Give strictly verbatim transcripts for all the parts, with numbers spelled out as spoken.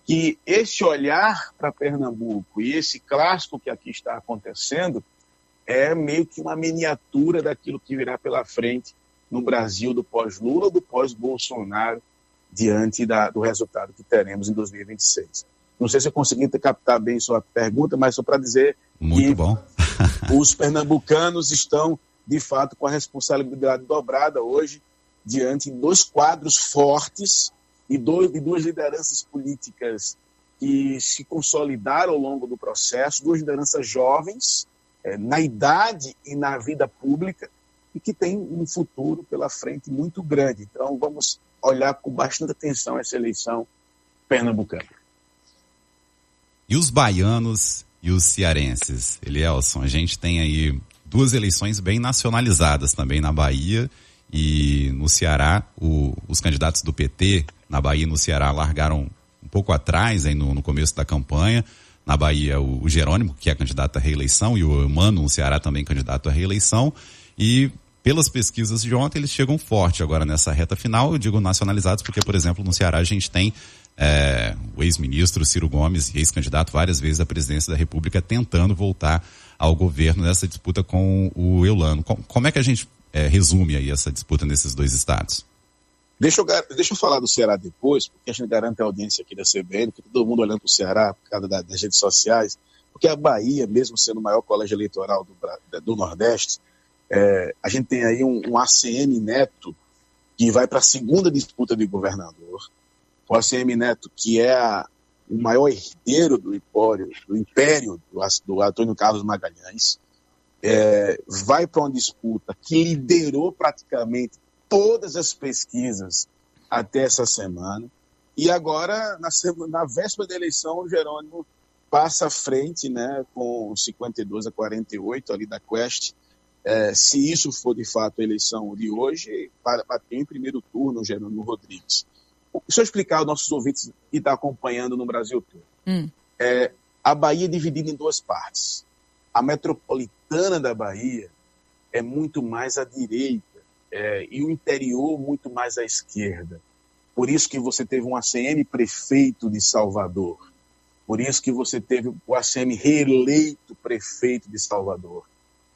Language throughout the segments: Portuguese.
que esse olhar para Pernambuco e esse clássico que aqui está acontecendo é meio que uma miniatura daquilo que virá pela frente no Brasil do pós-Lula ou do pós-Bolsonaro, diante da, do resultado que teremos em dois mil e vinte e seis. Não sei se eu consegui captar bem sua pergunta, mas só para dizer Muito que bom. os pernambucanos estão, de fato, com a responsabilidade dobrada hoje, diante de dois quadros fortes e, dois, e duas lideranças políticas que se consolidaram ao longo do processo, duas lideranças jovens, é, na idade e na vida pública, e que têm um futuro pela frente muito grande. Então, vamos olhar com bastante atenção essa eleição pernambucana. E os baianos e os cearenses? Elielson, a gente tem aí duas eleições bem nacionalizadas também na Bahia e no Ceará. O, os candidatos do P T na Bahia e no Ceará largaram um pouco atrás aí no, no começo da campanha. Na Bahia, o, o Jerônimo, que é candidato à reeleição, e o Eumano, no Ceará, também candidato à reeleição. E pelas pesquisas de ontem, eles chegam forte agora nessa reta final. Eu digo nacionalizados porque, por exemplo, no Ceará a gente tem é, o ex-ministro Ciro Gomes, ex-candidato várias vezes à presidência da República, tentando voltar ao governo nessa disputa com o Eulano. Como, como é que a gente é, resume aí essa disputa nesses dois estados? Deixa eu, deixa eu falar do Ceará depois, porque a gente garante a audiência aqui da C B N, porque todo mundo olhando para o Ceará por causa da, das redes sociais, porque a Bahia, mesmo sendo o maior colégio eleitoral do, do Nordeste, é, a gente tem aí um, um A C M Neto que vai para a segunda disputa de governador. O A C M Neto, que é a, o maior herdeiro do império do, império do, do Antônio Carlos Magalhães, é, vai para uma disputa que liderou praticamente todas as pesquisas até essa semana, e agora, na, semana, na véspera da eleição, o Jerônimo passa à frente, né, com cinquenta e dois a quarenta e oito ali da Quest. É, se isso for de fato a eleição de hoje, para bater em primeiro turno o Jerônimo Rodrigues. Deixa eu explicar aos nossos ouvintes que estão acompanhando no Brasil todo. Hum. É, a Bahia é dividida em duas partes. A metropolitana da Bahia é muito mais à direita, É, e o interior muito mais à esquerda. Por isso que você teve um A C M prefeito de Salvador. Por isso que você teve o A C M reeleito prefeito de Salvador.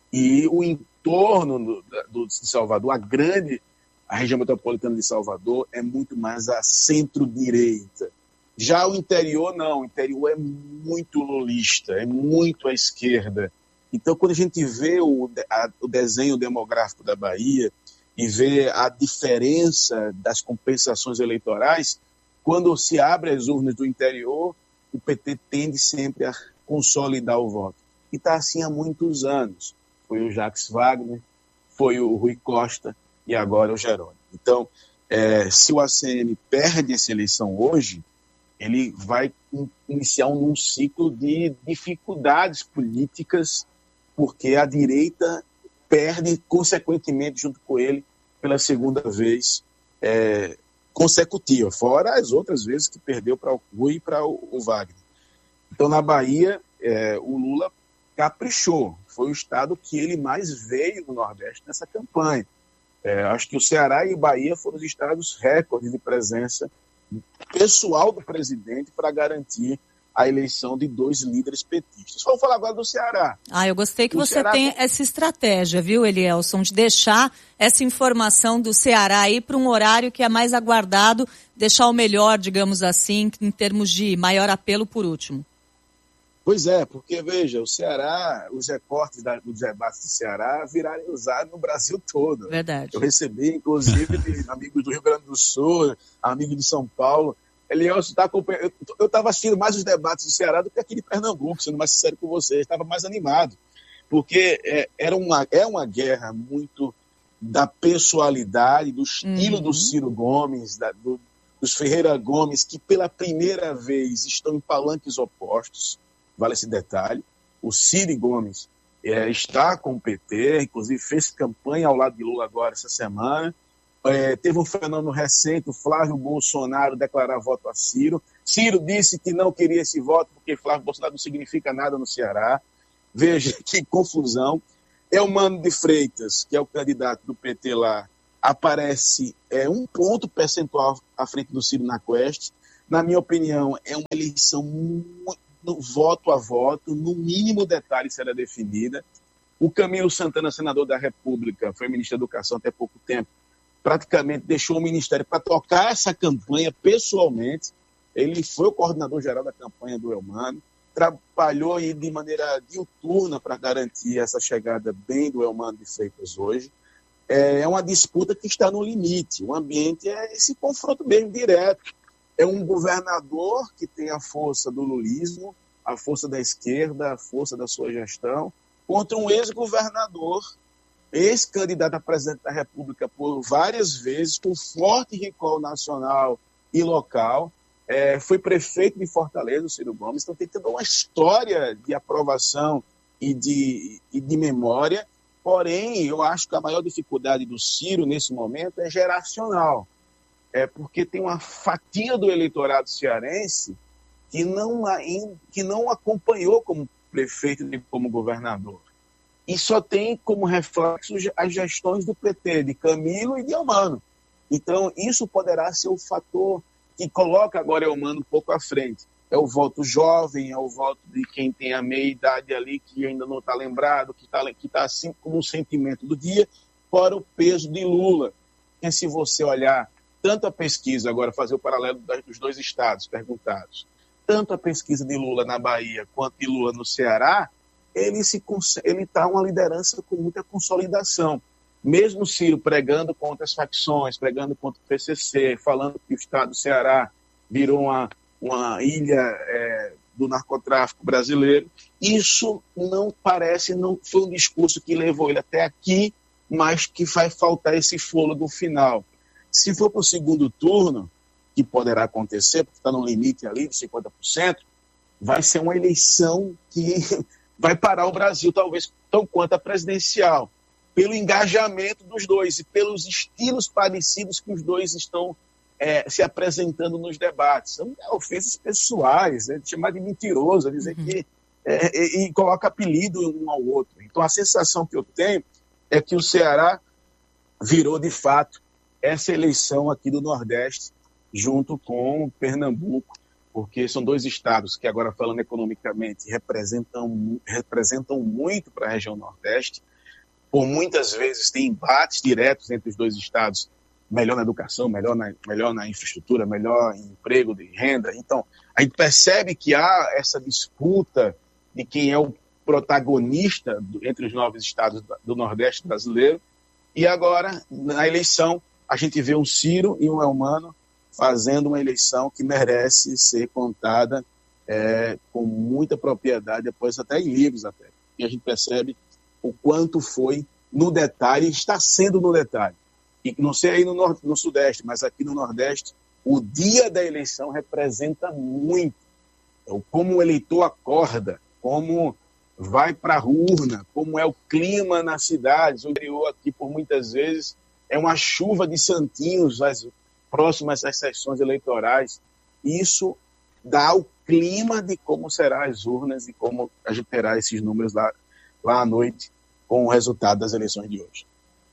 E o entorno do, do, de Salvador, a grande, a região metropolitana de Salvador, é muito mais à centro-direita. Já o interior, não. O interior é muito lulista, é muito à esquerda. Então, quando a gente vê o, a, o desenho demográfico da Bahia, e ver a diferença das compensações eleitorais, quando se abre as urnas do interior, o P T tende sempre a consolidar o voto. E está assim há muitos anos. Foi o Jacques Wagner, foi o Rui Costa e agora o Jerônimo. Então, é, se o A C M perde essa eleição hoje, ele vai in, iniciar um, um ciclo de dificuldades políticas, porque a direita perde, consequentemente, junto com ele, pela segunda vez é, consecutiva, fora as outras vezes que perdeu para o Rui e para o, o Wagner. Então, na Bahia, é, o Lula caprichou. Foi o estado que ele mais veio no Nordeste nessa campanha. É, acho que o Ceará e Bahia foram os estados recordes de presença pessoal do presidente para garantir a eleição de dois líderes petistas. Vamos falar agora do Ceará. Ah, eu gostei que o você Ceará... tem essa estratégia, viu, Elielson, de deixar essa informação do Ceará aí para um horário que é mais aguardado, deixar o melhor, digamos assim, em termos de maior apelo por último. Pois é, porque, veja, o Ceará, os recortes da, dos debates do Ceará viraram usados no Brasil todo. Verdade. Eu recebi, inclusive, de amigos do Rio Grande do Sul, amigos de São Paulo. Elielson, tá acompanhando. Eu estava assistindo mais os debates do Ceará do que aqui de Pernambuco, sendo mais sincero com você. Estava mais animado, porque é, era uma, é uma guerra muito da pessoalidade, do estilo uhum. do Ciro Gomes, da, do, dos Ferreira Gomes, que pela primeira vez estão em palanques opostos. Vale esse detalhe. O Ciro Gomes é, está com o P T, inclusive fez campanha ao lado de Lula agora essa semana. É, teve um fenômeno recente, o Flávio Bolsonaro declarar voto a Ciro. Ciro disse que não queria esse voto porque Flávio Bolsonaro não significa nada no Ceará. Veja que confusão. Eumano de Freitas, que é o candidato do P T lá, aparece é, um ponto percentual à frente do Ciro na Quest. Na minha opinião, é uma eleição muito, voto a voto, no mínimo detalhe será definida. O Camilo Santana, senador da República, foi ministro da Educação até pouco tempo, praticamente deixou o ministério para tocar essa campanha pessoalmente. Ele foi o coordenador geral da campanha do Elmano, trabalhou aí de maneira diuturna para garantir essa chegada bem do Elmano de Freitas hoje. É uma disputa que está no limite. O ambiente é esse confronto mesmo direto. É um governador que tem a força do lulismo, a força da esquerda, a força da sua gestão, contra um ex-governador, ex-candidato a presidente da República por várias vezes, com forte recall nacional e local. É, foi prefeito de Fortaleza, o Ciro Gomes, então tem toda uma história de aprovação e de, e de memória. Porém, eu acho que a maior dificuldade do Ciro nesse momento é geracional. É porque tem uma fatia do eleitorado cearense que não, que não acompanhou como prefeito e como governador. E só tem como reflexo as gestões do P T, de Camilo e de Elmano. Então, isso poderá ser o fator que coloca agora Elmano um pouco à frente. É o voto jovem, é o voto de quem tem a meia-idade ali, que ainda não está lembrado, que está que tá assim como um sentimento do dia, fora o peso de Lula. E se você olhar tanto a pesquisa, agora fazer o paralelo dos dois estados perguntados, tanto a pesquisa de Lula na Bahia quanto de Lula no Ceará, ele está uma liderança com muita consolidação. Mesmo Ciro pregando contra as facções, pregando contra o P C C, falando que o estado do Ceará virou uma, uma ilha é, do narcotráfico brasileiro, isso não parece, não foi um discurso que levou ele até aqui, mas que vai faltar esse fôlego final. Se for para o segundo turno, que poderá acontecer, porque está no limite ali de cinquenta por cento, vai ser uma eleição que vai parar o Brasil, talvez tão quanto a presidencial, pelo engajamento dos dois e pelos estilos parecidos que os dois estão é, se apresentando nos debates. São ofensas pessoais, né, de chamar de mentiroso, dizer uhum. que é, e, e coloca apelido um ao outro. Então a sensação que eu tenho é que o Ceará virou de fato essa eleição aqui do Nordeste, junto com Pernambuco, porque são dois estados que, agora falando economicamente, representam, representam muito para a região Nordeste. Por muitas vezes tem embates diretos entre os dois estados, melhor na educação, melhor na, melhor na infraestrutura, melhor em emprego de renda. Então, a gente percebe que há essa disputa de quem é o protagonista do, entre os nove estados do Nordeste brasileiro. E agora, na eleição, a gente vê um Ciro e um Elmano fazendo uma eleição que merece ser contada é, com muita propriedade, depois até em livros até. E a gente percebe o quanto foi no detalhe, está sendo no detalhe. E não sei aí no, nord, no Sudeste, mas aqui no Nordeste, o dia da eleição representa muito. É como o eleitor acorda, como vai para a urna, como é o clima na cidade. O interior aqui, por muitas vezes, é uma chuva de santinhos as próximas às sessões eleitorais. Isso dá o clima de como serão as urnas e como a gente terá esses números lá, lá à noite com o resultado das eleições de hoje.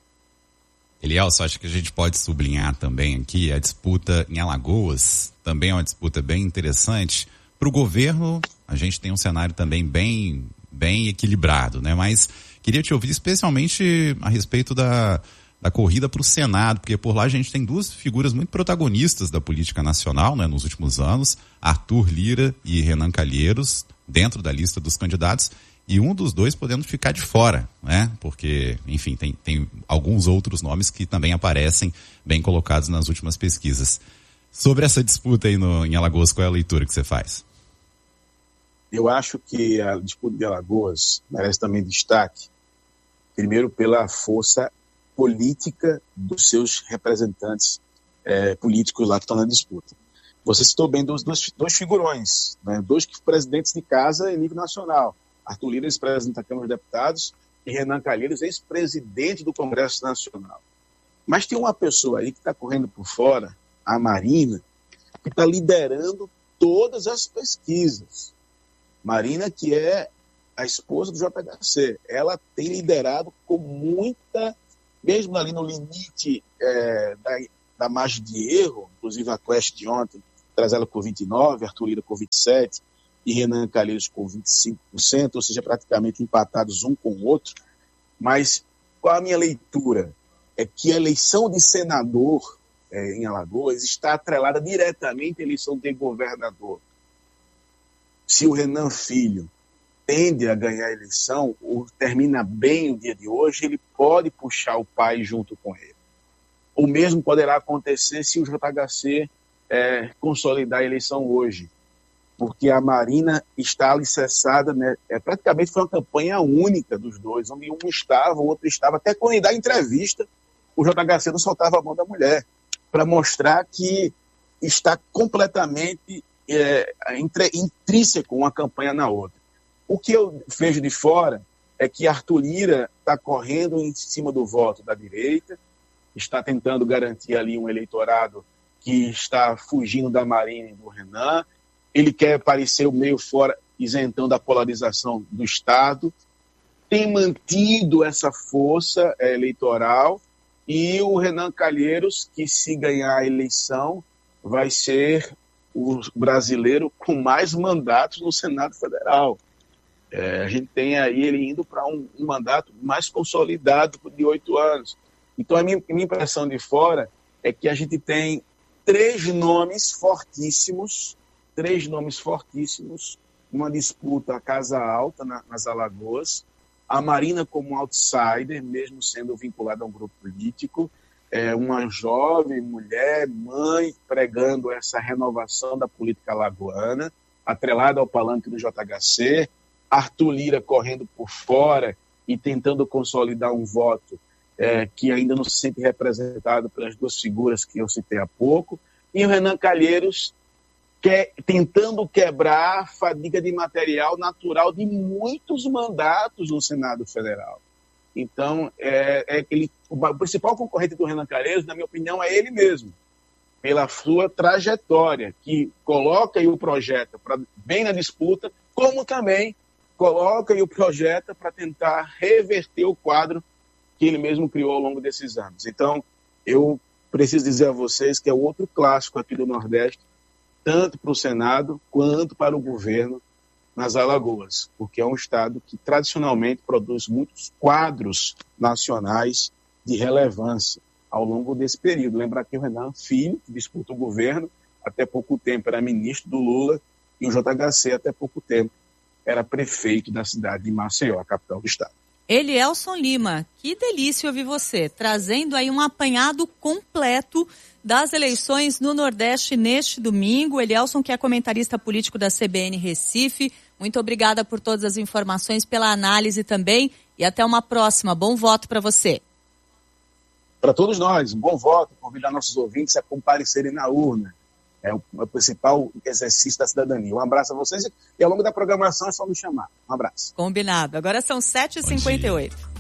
Elielson, acho que a gente pode sublinhar também aqui a disputa em Alagoas, também é uma disputa bem interessante. Para o governo, a gente tem um cenário também bem, bem equilibrado, né? Mas queria te ouvir especialmente a respeito da, da corrida para o Senado, porque por lá a gente tem duas figuras muito protagonistas da política nacional, né, nos últimos anos, Arthur Lira e Renan Calheiros, dentro da lista dos candidatos, e um dos dois podendo ficar de fora, né? Porque, enfim, tem, tem alguns outros nomes que também aparecem bem colocados nas últimas pesquisas. Sobre essa disputa aí no, em Alagoas, qual é a leitura que você faz? Eu acho que a disputa de Alagoas merece também destaque, primeiro pela força política dos seus representantes é, políticos lá que estão na disputa. Você citou bem dos dois, dois figurões, né? Dois presidentes de casa em nível nacional. Arthur Lira, ex-presidente da Câmara dos Deputados, e Renan Calheiros, ex-presidente do Congresso Nacional. Mas tem uma pessoa aí que está correndo por fora, a Marina, que está liderando todas as pesquisas. Marina, que é a esposa do J H C, ela tem liderado com muita, mesmo ali no limite é, da, da margem de erro, inclusive a Quest de ontem Trazela com vinte e nove por cento, Arthur Lira com vinte e sete por cento e Renan Calheiros com vinte e cinco por cento, ou seja, praticamente empatados um com o outro. Mas qual a minha leitura? É que a eleição de senador é, em Alagoas está atrelada diretamente à eleição de governador. Se o Renan Filho tende a ganhar a eleição, ou termina bem o dia de hoje, ele pode puxar o pai junto com ele. O mesmo poderá acontecer se o J H C é, consolidar a eleição hoje, porque a Marina está alicerçada, né, é, praticamente foi uma campanha única dos dois, onde um estava, o outro estava, até quando ele dá entrevista, o J H C não soltava a mão da mulher, para mostrar que está completamente é, entre, intrínseco uma campanha na outra. O que eu vejo de fora é que Arthur Lira está correndo em cima do voto da direita, está tentando garantir ali um eleitorado que está fugindo da Marina e do Renan. Ele quer parecer o meio fora, isentando a polarização do Estado. Tem mantido essa força é, eleitoral. E o Renan Calheiros, que se ganhar a eleição, vai ser o brasileiro com mais mandatos no Senado Federal. É, a gente tem aí ele indo para um, um mandato mais consolidado de oito anos. Então, a minha, minha impressão de fora é que a gente tem três nomes fortíssimos, três nomes fortíssimos, uma disputa à casa alta na, nas Alagoas, a Marina como outsider, mesmo sendo vinculada a um grupo político, é, uma jovem mulher, mãe, pregando essa renovação da política alagoana, atrelada ao palanque do J H C, Arthur Lira correndo por fora e tentando consolidar um voto é, que ainda não se sente representado pelas duas figuras que eu citei há pouco, e o Renan Calheiros que, tentando quebrar a fadiga de material natural de muitos mandatos no Senado Federal. Então, é, é ele, o principal concorrente do Renan Calheiros, na minha opinião, é ele mesmo, pela sua trajetória, que coloca e o projeta pra, bem na disputa, como também coloca e o projeta para tentar reverter o quadro que ele mesmo criou ao longo desses anos. Então, eu preciso dizer a vocês que é outro clássico aqui do Nordeste, tanto para o Senado quanto para o governo nas Alagoas, porque é um estado que tradicionalmente produz muitos quadros nacionais de relevância ao longo desse período. Lembrar que o Renan Filho, que disputa o governo, até pouco tempo era ministro do Lula, e o J H C, até pouco tempo, era prefeito da cidade de Maceió, a capital do estado. Elielson Lima, que delícia ouvir você, trazendo aí um apanhado completo das eleições no Nordeste neste domingo. Elielson, que é comentarista político da C B N Recife, muito obrigada por todas as informações, pela análise também, e até uma próxima. Bom voto para você. Para todos nós, um bom voto, convidar nossos ouvintes a comparecerem na urna. É o, é o principal exercício da cidadania. Um abraço a vocês e ao longo da programação é só me chamar. Um abraço. Combinado. Agora são sete e cinquenta e oito.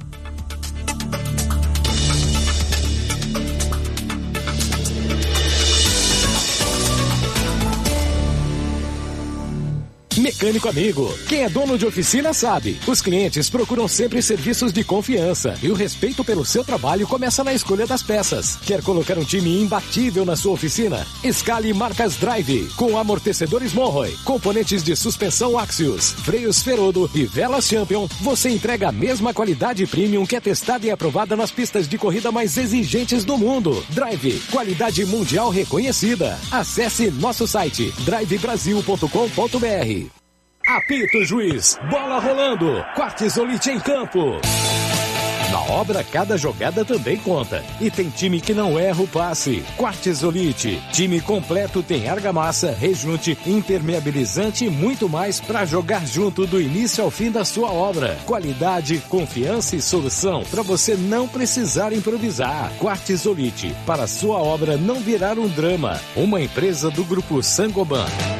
Mecânico amigo, quem é dono de oficina sabe. Os clientes procuram sempre serviços de confiança e o respeito pelo seu trabalho começa na escolha das peças. Quer colocar um time imbatível na sua oficina? Escale marcas Drive, com amortecedores Monroe, componentes de suspensão Axios, freios Ferodo e velas Champion. Você entrega a mesma qualidade premium que é testada e aprovada nas pistas de corrida mais exigentes do mundo. Drive, qualidade mundial reconhecida. Acesse nosso site drive brasil ponto com ponto b r. Apito juiz, bola rolando, Quartzolite em campo. Na obra, cada jogada também conta. E tem time que não erra o passe. Quartzolite, time completo, tem argamassa, rejunte, impermeabilizante e muito mais para jogar junto do início ao fim da sua obra. Qualidade, confiança e solução para você não precisar improvisar. Quartzolite, para sua obra não virar um drama. Uma empresa do Grupo Sangoban.